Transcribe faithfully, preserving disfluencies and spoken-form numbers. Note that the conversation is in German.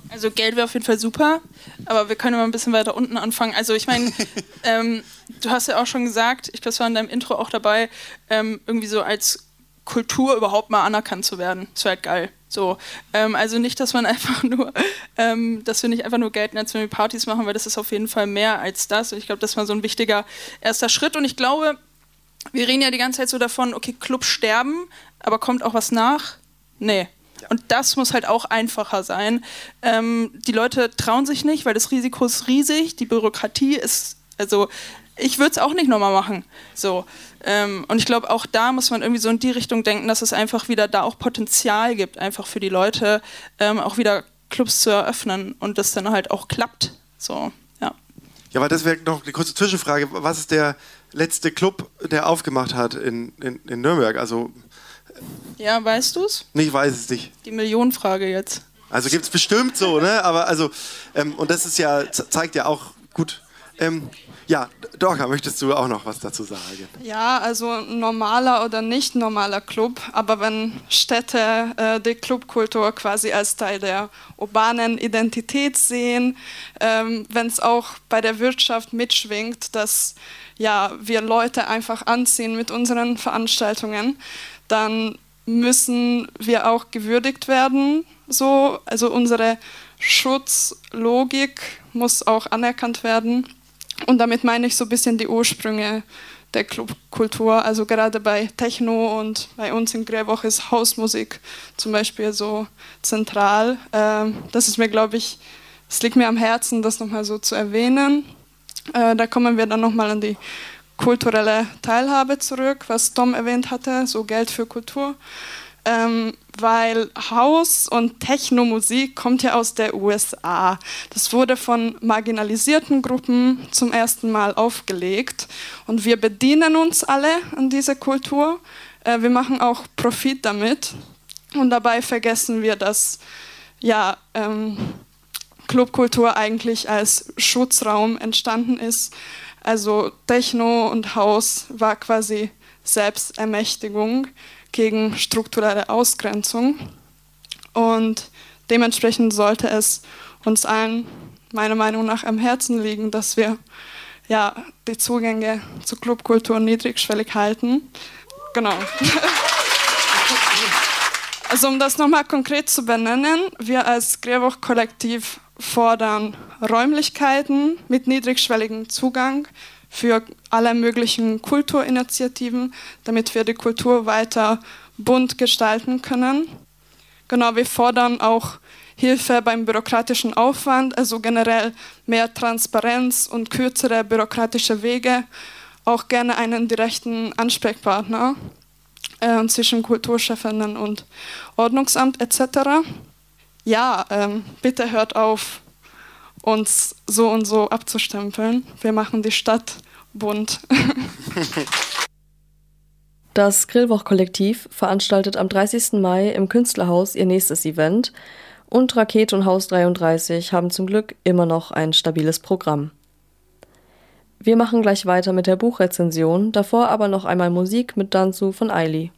Also Geld wäre auf jeden Fall super, aber wir können mal ein bisschen weiter unten anfangen. Also ich meine, ähm, du hast ja auch schon gesagt, ich glaube, es war in deinem Intro auch dabei, ähm, irgendwie so als Kultur überhaupt mal anerkannt zu werden. Das wäre halt geil. So, ähm, also nicht, dass man einfach nur, ähm, dass wir nicht einfach nur Geld netzen, wenn wir Partys machen, weil das ist auf jeden Fall mehr als das. Und ich glaube, das war so ein wichtiger erster Schritt. Und ich glaube, wir reden ja die ganze Zeit so davon, okay, Clubs sterben, aber kommt auch was nach? Nee. Und das muss halt auch einfacher sein. Ähm, die Leute trauen sich nicht, weil das Risiko ist riesig, die Bürokratie ist, also ich würde es auch nicht nochmal machen. So. Ähm, und ich glaube, auch da muss man irgendwie so in die Richtung denken, dass es einfach wieder da auch Potenzial gibt, einfach für die Leute, ähm, auch wieder Clubs zu eröffnen und das dann halt auch klappt. So, ja. Ja, aber das wäre noch eine kurze Zwischenfrage. Was ist der letzte Club, der aufgemacht hat in, in, in Nürnberg? Also Ja, weißt du's? Nee, ich weiß es nicht. Die Millionenfrage jetzt. Also gibt es bestimmt so, ne? Aber also, ähm, und das ist ja, zeigt ja auch gut. Ähm, ja, Dorka, möchtest du auch noch was dazu sagen? Ja, also normaler oder nicht normaler Club, aber wenn Städte äh, die Clubkultur quasi als Teil der urbanen Identität sehen, ähm, wenn es auch bei der Wirtschaft mitschwingt, dass ja, wir Leute einfach anziehen mit unseren Veranstaltungen, dann müssen wir auch gewürdigt werden. So. Also unsere Schutzlogik muss auch anerkannt werden. Und damit meine ich so ein bisschen die Ursprünge der Clubkultur. Also gerade bei Techno und bei uns in Grevach ist Hausmusik zum Beispiel so zentral. Das ist mir, glaube ich, es liegt mir am Herzen, das nochmal so zu erwähnen. Da kommen wir dann nochmal an die kulturelle Teilhabe zurück, was Tom erwähnt hatte, so Geld für Kultur. Ähm, weil House- und Techno-Musik kommt ja aus der U S A. Das wurde von marginalisierten Gruppen zum ersten Mal aufgelegt und wir bedienen uns alle an dieser Kultur. Äh, wir machen auch Profit damit und dabei vergessen wir, dass ja, ähm, Clubkultur eigentlich als Schutzraum entstanden ist. Also Techno und House war quasi Selbstermächtigung gegen strukturelle Ausgrenzung. Und dementsprechend sollte es uns allen meiner Meinung nach am Herzen liegen, dass wir ja, die Zugänge zur Clubkultur niedrigschwellig halten. Genau. Also um das nochmal konkret zu benennen, wir als Grevach-Kollektiv fordern Räumlichkeiten mit niedrigschwelligem Zugang für alle möglichen Kulturinitiativen, damit wir die Kultur weiter bunt gestalten können. Genau, wir fordern auch Hilfe beim bürokratischen Aufwand, also generell mehr Transparenz und kürzere bürokratische Wege, auch gerne einen direkten Ansprechpartner äh, zwischen Kulturchefinnen und Ordnungsamt et cetera. Ja, ähm, bitte hört auf, uns so und so abzustempeln. Wir machen die Stadt bunt. Das Grillwoch-Kollektiv veranstaltet am dreißigsten Mai im Künstlerhaus ihr nächstes Event und Rakete und Haus dreiunddreißig haben zum Glück immer noch ein stabiles Programm. Wir machen gleich weiter mit der Buchrezension, davor aber noch einmal Musik mit Danzu von Aili.